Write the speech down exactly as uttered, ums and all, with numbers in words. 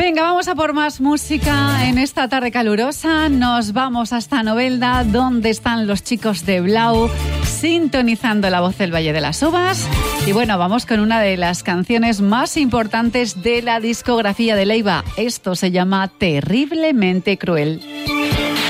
Venga, vamos a por más música en esta tarde calurosa. Nos vamos hasta Novelda, donde están los chicos de Blau, sintonizando la voz del Valle de las Uvas. Y bueno, vamos con una de las canciones más importantes de la discografía de Leiva. Esto se llama Terriblemente Cruel.